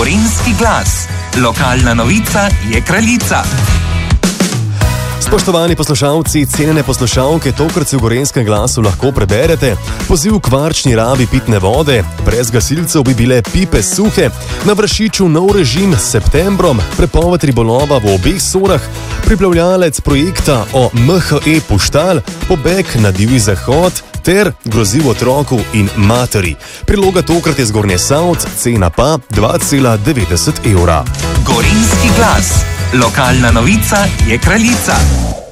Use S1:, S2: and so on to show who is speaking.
S1: Gorenjski glas. Lokalna novica je kraljica.
S2: Spoštovani poslušalci, cenjene poslušalke, tokrat si v Gorenjskem glasu lahko preberete: poziv k varčni rabi pitne vode, brez gasilcev bi bile pipe suhe, na Vršiču nov režim s septembrom, prepoved ribolova v obeh sorah, pripravljalec projekta o MHE Puštal, pobeg na divji zahod ter groziv otroku in materi. Priloga tokrat je Zgornje Savc, cena pa 2,90 evra.
S1: Gorenjski glas. Lokalna novica je kraljica.